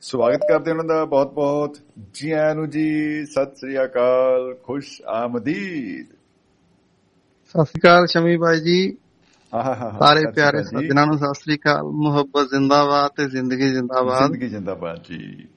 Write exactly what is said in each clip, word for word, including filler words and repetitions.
ਸਵਾਗਤ ਕਰਦੇ ਉਹਨਾਂ ਦਾ ਬਹੁਤ ਬਹੁਤ ਜੀ ਆਇਆਂ ਨੂੰ ਜੀ। ਸਤਿ ਸ੍ਰੀ ਅਕਾਲ, ਖੁਸ਼ ਆਮਦੀਦ। ਸਤਿ ਸ੍ਰੀ ਅਕਾਲ ਸ਼ਮੀ ਭਾਈ ਜੀ, ਸਾਰੇ ਪਿਆਰੇ ਸੱਜਣਾਂ ਨੂੰ ਸਤਿ ਸ੍ਰੀ ਅਕਾਲ। ਮੁਹੱਬਤ ਜ਼ਿੰਦਾਬਾਦ ਤੇ ਜ਼ਿੰਦਗੀ ਜ਼ਿੰਦਾਬਾਦ। ਜ਼ਿੰਦਗੀ ਜ਼ਿੰਦਾਬਾਦ ਜੀ।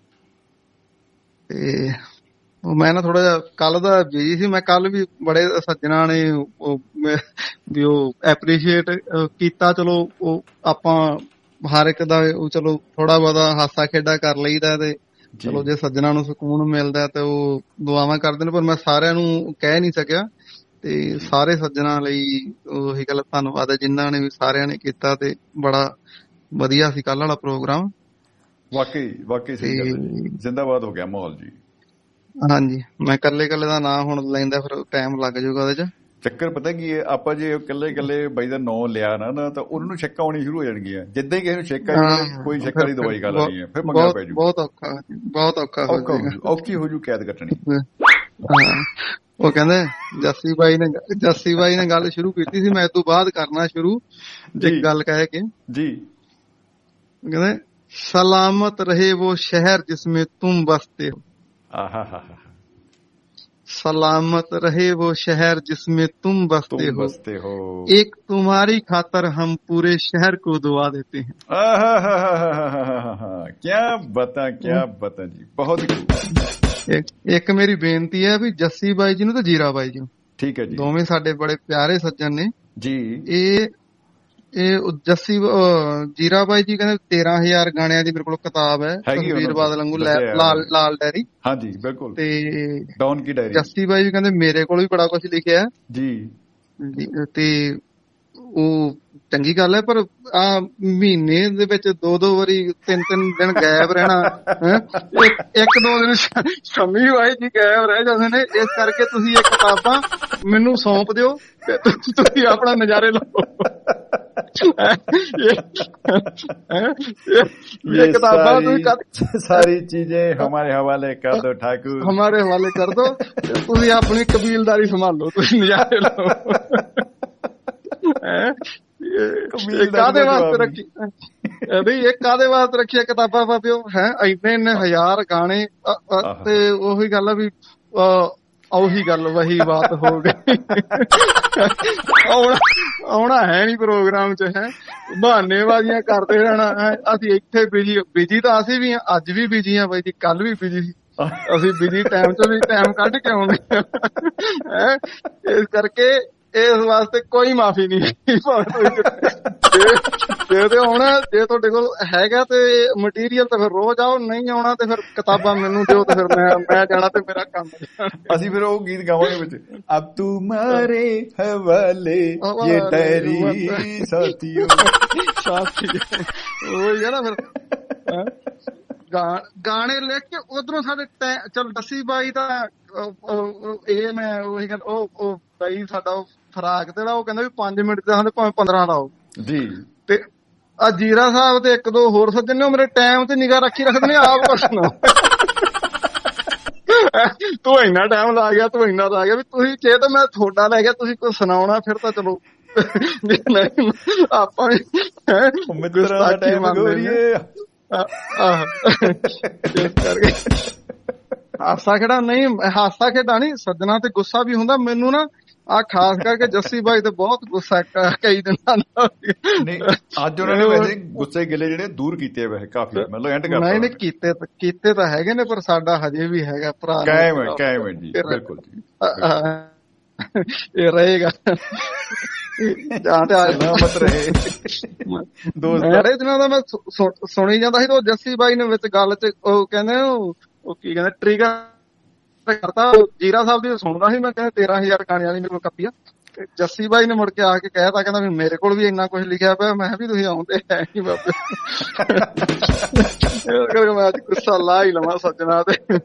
ਤੇ ਮੈਂ ਨਾ ਥੋੜਾ ਜਿਹਾ ਕੱਲ ਦਾ ਬਿਜੀ ਸੀ। ਮੈਂ ਕੱਲ ਵੀ ਬੜੇ ਸੱਜਣਾਂ ਨੇ ਵੀ ਉਹ ਐਪਰੀਸ਼ੀਏਟ ਕੀਤਾ। ਚਲੋ ਉਹ ਆਪਾਂ ਹਰ ਇੱਕ ਦਾ ਚਲੋ ਥੋੜਾ ਬਹੁਤਾ ਹਾਸਾ ਖੇਡਾ ਕਰ ਲਈਦਾ ਤੇ ਚਲੋ ਜੇ ਸੱਜਣਾਂ ਨੂੰ ਸਕੂਨ ਮਿਲਦਾ ਤੇ ਉਹ ਦੁਆਵਾਂ ਕਰਦੇ ਨੇ, ਪਰ ਮੈਂ ਸਾਰਿਆਂ ਨੂੰ ਕਹਿ ਨਹੀਂ ਸਕਿਆ। ਤੇ ਸਾਰੇ ਸੱਜਣਾਂ ਲਈ ਉਹੀ ਗੱਲ ਧੰਨਵਾਦ ਹੈ ਜਿਨ੍ਹਾਂ ਨੇ ਵੀ ਸਾਰਿਆਂ ਨੇ ਕੀਤਾ ਤੇ ਬੜਾ ਵਧੀਆ ਸੀ ਕੱਲ ਵਾਲਾ ਪ੍ਰੋਗਰਾਮ। ਵਾਕਈ ਵਾਕਈ ਜ਼ਿੰਦਾਬਾਦ ਹੋ ਗਿਆ ਮਾਹੌਲ ਜੀ। ਹਾਂਜੀ, ਮੈਂ ਇਕੱਲੇ ਇਕੱਲੇ ਦਾ ਨਾਂ ਹੁਣ ਲੈਂਦਾ ਫਿਰ ਟਾਈਮ ਲੱਗ ਜਾਊਗਾ ਉਹਦੇ ਚ। ਚੱਕਰ ਪਤਾ ਕੀ ਹੈ, ਆਪਾਂ ਜੇ ਇਕੱਲੇ ਇਕੱਲੇ ਬਾਈ ਦਾ ਨਾਂ ਲਿਆ ਨਾ ਨਾ ਤਾਂ ਉਹਨਾਂ ਨੂੰ ਛਿੱਕਾਂ ਆਉਣੀ ਸ਼ੁਰੂ ਹੋ ਜਾਣਗੀਆਂ। ਜਿੱਦਾਂ ਹੀ ਕਿਸੇ ਨੂੰ ਛਿੱਕ ਆਈ ਕੋਈ ਛਿੱਕ ਵਾਲੀ ਦਵਾਈ ਖਾ ਲੈਣੀ ਹੈ, ਫਿਰ ਮੰਗਾ ਪੈ ਜੂ। ਬਹੁਤ ਔਖਾ ਬਹੁਤ ਔਖਾ ਔਖੀ ਹੋ ਜੂ ਕੈਦ ਕੱਟਣੀ। ਉਹ ਕਹਿੰਦੇ ਜੱਸੀ ਬਾਈ ਨੇ ਜੱਸੀ ਬਾਈ ਨੇ ਗੱਲ ਸ਼ੁਰੂ ਕੀਤੀ ਸੀ, ਮੈਂ ਇਸ ਤੋਂ ਬਾਅਦ ਕਰਨਾ ਸ਼ੁਰੂ ਇੱਕ ਗੱਲ ਕਹਿ ਕੇ ਜੀ। ਕਹਿੰਦੇ ਸਲਾਮਤ ਰਹੇ वो शहर जिसमें तुम बसते हो, सलामत रहे वो शहर जिसमें तुम बसते तुम हो, बसते हो। एक तुम्हारी खातर हम पूरे शहर को दुआ देते हैं। क्या बता क्या बता जी, बहुत ਇੱਕ ਇੱਕ ਮੇਰੀ ਬੇਨਤੀ ਹੈ ਵੀ ਜੱਸੀ ਬਾਈ ਜੀ ਨੂੰ ਤੇ ਜੀਰਾ ਬਾਈ ਜੀ ਨੂੰ, ਠੀਕ ਹੈ ਜੀ, ਦੋਵੇਂ ਸਾਡੇ ਬੜੇ ਪਿਆਰੇ ਸੱਜਣ ਨੇ ਜੀ। ਇਹ ਇਹ ਜੱਸੀ ਜੀਰਾ ਬਾਈ ਜੀ ਕਹਿੰਦੇ ਤੇਰਾਂ ਹਜ਼ਾਰ ਗਾਣਿਆਂ ਦੀ ਮੇਰੇ ਕੋਲ ਕਿਤਾਬ ਹੈ, ਤਸਵੀਰ ਬਾਦਲ ਵਾਂਗੂ ਲਾਲ ਲਾਲ ਡੈਰੀ। ਹਾਂਜੀ ਬਿਲਕੁਲ। ਤੇ ਡੌਨ ਕੀ ਡੈਰੀ। ਜੱਸੀ ਬਾਈ ਜੀ ਕਹਿੰਦੇ ਮੇਰੇ ਕੋਲ ਵੀ ਬੜਾ ਕੁਛ ਲਿਖਿਆ ਜੀ। ਤੇ ਉਹ ਚੰਗੀ ਗੱਲ ਹੈ, ਪਰ ਆ ਮਹੀਨੇ ਦੇ ਵਿੱਚ ਦੋ ਦੋ ਵਾਰੀ ਤਿੰਨ ਤਿੰਨ ਦਿਨ ਗਾਇਬ ਰਹਿਣਾ, ਇੱਕ ਦੋ ਦਿਨ ਸ਼ਮੀ ਬਾਈ ਜੀ ਗਾਇਬ ਰਹਿ ਜਾਂਦੇ ਨੇ। ਇਸ ਕਰਕੇ ਤੁਸੀਂ ਇਹ ਕਿਤਾਬਾਂ ਮੈਨੂੰ ਸੌਂਪ ਦਿਓ ਤੇ ਤੁਸੀਂ ਆਪਣਾ ਨਜ਼ਾਰੇ ਲਓ। ये किताबां सारी चीजें हमारे हवाले कर दो ठाकुर, हमारे हवाले कर दो। तुसी अपनी कबीलदारी संभालो, तुसी नजारे लो। कादे वास्ते रखी नहीं, एक कादे वास्ते रखी किताबां पापियो है। इन्ने इन्ने हजार गाने ते ओही गल भी ਉਹੀ ਗੱਲ ਵਹੀ ਬਾਤ ਹੋ ਗਈ। ਆਉਣਾ ਆਉਣਾ ਹੈ ਨੀ ਪ੍ਰੋਗਰਾਮ ਚ, ਹੈ ਬਹਾਨੇਬਾਜ਼ੀਆਂ ਕਰਦੇ ਰਹਿਣਾ। ਅਸੀਂ ਇੱਥੇ ਬਿਜੀ ਬਿਜੀ ਤਾਂ ਅਸੀਂ ਵੀ ਹਾਂ, ਅੱਜ ਵੀ ਬਿਜੀ ਹਾਂ ਬਾਈ ਜੀ, ਕੱਲ ਵੀ ਬਿਜੀ ਸੀ। ਅਸੀਂ ਬਿਜੀ ਟਾਈਮ ਚ ਵੀ ਟਾਈਮ ਕੱਢ ਕੇ ਆਉਂਦੇ ਹੈ। ਇਸ ਕਰਕੇ ਇਸ ਵਾਸਤੇ ਕੋਈ ਮਾਫੀ ਨਹੀਂ। ਜੇ ਤੇ ਆਉਣਾ, ਜੇ ਤੁਹਾਡੇ ਕੋਲ ਹੈਗਾ ਤੇ ਮਟੀਰੀਅਲ ਤੇ ਫਿਰ ਰੋਜ਼ ਆਓ, ਨਹੀਂ ਆਉਣਾ ਤੇ ਫਿਰ ਕਿਤਾਬਾਂ ਮੈਨੂੰ ਦਿਓ ਤੇ ਫਿਰ ਮੈਂ ਮੈਂ ਜਾਣਾ ਤੇ ਮੇਰਾ ਕੰਮ। ਅਸੀਂ ਫਿਰ ਉਹ ਗੀਤ ਗਾਵਾਂਗੇ ਵਿੱਚ, ਅਬ ਤੁਮਾਰੇ ਹਵਾਲੇ ਇਹ ਡੈਰੀ ਸਾਥੀਓ ਸਾਥੀ। ਉਹੀ ਹੈ ਨਾ ਫਿਰ ਗਾਣੇ ਲਿਖ ਕੇ ਉਧਰੋਂ ਸਾਡੇ ਚਲ ਦੱਸੀ ਬਾਈ ਦਾ ਇਹ ਮੈਂ ਉਹੀ ਕਹਿੰਦਾ ਉਹ ਬਾਈ ਸਾਡਾ ਫਰਾਕ ਤੇ ਉਹ ਕਹਿੰਦਾ ਵੀ ਪੰਜ ਮਿੰਟ ਤੇ ਸਾਨੂੰ ਭਾਵੇਂ ਪੰਦਰਾਂ ਲਾਓ ਜੀ। ਤੇ ਆ ਜੀਰਾ ਸਾਹਿਬ ਤੇ ਇੱਕ ਦੋ ਹੋਰ ਸੱਜਣ ਨੇ ਮੇਰੇ ਟਾਈਮ ਤੇ ਨਿਗਾਹ ਰੱਖੀ ਰੱਖਦੇ ਨੇ। ਆਪ ਕੁਛ ਤੂੰ ਇੰਨਾ ਟਾਈਮ ਲਾ ਗਿਆ, ਤੂੰ ਇੰਨਾ ਲਾ ਗਿਆ ਵੀ ਤੁਸੀਂ ਜੇ ਤਾਂ ਮੈਂ ਤੁਹਾਡਾ ਲੈ ਗਿਆ, ਤੁਸੀਂ ਕੁਛ ਸੁਣਾਉਣਾ ਫਿਰ ਤਾਂ ਚਲੋ ਆਪਾਂ ਵੀ ਹਾਸਾ ਖੇਡਾ ਨਹੀਂ, ਹਾਸਾ ਖੇਡਾ ਨਹੀਂ, ਸੱਜਣਾ ਤੇ ਗੁੱਸਾ ਵੀ ਹੁੰਦਾ। ਮੈਨੂੰ ਨਾ ਆ ਖਾਸ ਕਰਕੇ ਜੱਸੀ ਬਾਈ ਤੇ ਬਹੁਤ ਗੁੱਸਾ ਕਈ ਦਿਨਾਂ ਦਾ। ਅੱਜ ਉਹਨਾਂ ਨੇ ਵੈਸੇ ਗੁੱਸੇ ਗਿਲੇ ਜਿਹੜੇ ਦੂਰ ਕੀਤੇ ਵੈਸੇ ਕਾਫੀ, ਮਤਲਬ ਐਂਡ ਕਰਤਾ। ਨਹੀਂ ਨਹੀਂ ਕੀਤੇ ਕੀਤੇ ਤਾਂ ਹੈਗੇ ਨੇ, ਪਰ ਸਾਡਾ ਹਜੇ ਵੀ ਹੈਗਾ ਭਰਾ ਕਾਇਮ ਹੈ ਕਾਇਮ ਹੈ ਜੀ, ਬਿਲਕੁਲ ਜੀ। ਇਹ ਰਹੇਗਾ ਮਤ ਰਹੇ ਦੋਸਤ। ਦਿਨਾਂ ਦਾ ਮੈਂ ਸੁਣੀ ਜਾਂਦਾ ਸੀ ਤੇ ਜੱਸੀ ਬਾਈ ਨੇ ਵਿੱਚ ਗੱਲ ਚ ਉਹ ਕਹਿੰਦੇ ਉਹ ਕੀ ਕਹਿੰਦੇ ਟ੍ਰਿਗਰ ਕਰਤਾ। ਜੀਰਾ ਸਾਹਿਬ ਦੀ ਸੁਣਦਾ ਸੀ ਮੈਂ, ਕਹਿੰਦਾ ਤੇਰਾਂ ਹਜ਼ਾਰ ਗਾਣਿਆਂ ਦੀ ਮੇਰੇ ਕੋਲ ਕਾਪੀ ਆ। ਜੱਸੀ ਬਾਈ ਨੇ ਮੁੜ ਕੇ ਆ ਕੇ ਕਹਿਤਾ, ਕਹਿੰਦਾ ਵੀ ਮੇਰੇ ਕੋਲ ਵੀ ਇੰਨਾ ਕੁਛ ਲਿਖਿਆ ਪਿਆ। ਮੈਂ ਵੀ ਤੁਸੀਂ ਆਉਂਦੇ ਹੈ ਨੀ ਬਾਬੇ। ਮੈਂ ਅੱਜ ਗੁੱਸਾ ਲਾ ਹੀ ਲਵਾਂ ਸੱਜਣਾ ਤੇ।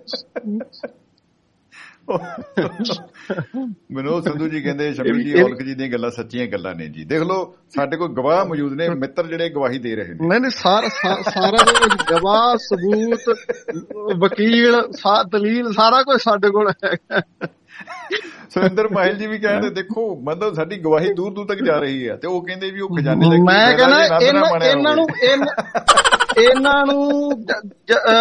ਮਨੋਜ ਸੰਧੂ ਜੀ ਕਹਿੰਦੇ ਸ਼ਮੀ ਜੀ ਔਲਖ ਜੀ ਦੀਆਂ ਗੱਲਾਂ ਸੱਚੀਆਂ ਗੱਲਾਂ ਨੇ ਜੀ। ਦੇਖ ਲਓ ਸਾਡੇ ਕੋਲ ਗਵਾਹ ਮੌਜੂਦ ਨੇ, ਮਿੱਤਰ ਜਿਹੜੇ ਗਵਾਹੀ ਦੇ ਰਹੇ ਨੇ। ਨਹੀਂ ਨਹੀਂ ਸਾਰਾ ਸਾਰਾ ਗਵਾਹ, ਸਬੂਤ, ਵਕੀਲ, ਦਲੀਲ ਸਾਰਾ ਕੁਝ ਸਾਡੇ ਕੋਲ ਹੈਗਾ। ਸੁਰਿੰਦਰ ਮਾਹਿਲ ਜੀ ਵੀ ਕਹਿੰਦੇ ਦੇਖੋ ਮਤਲਬ ਸਾਡੀ ਗਵਾਹੀ ਦੂਰ ਦੂਰ ਤੱਕ ਜਾ ਰਹੀ ਹੈ। ਤੇ ਉਹ ਕਹਿੰਦੇ ਵੀ ਉਹ ਖਜ਼ਾਨੇ ਦਾ ਮੈਂ ਕਹਿੰਦਾ ਇਹਨਾਂ ਨੂੰ ਇਹਨਾਂ ਨੂੰ